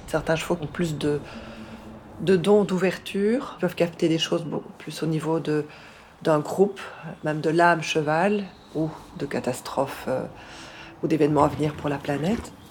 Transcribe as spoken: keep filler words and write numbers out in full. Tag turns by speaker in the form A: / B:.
A: Certains chevaux ont plus de, de dons d'ouverture, ils peuvent capter des choses beaucoup plus au niveau de, d'un groupe, même de l'âme cheval, ou de catastrophes euh, ou d'événements à venir pour la planète.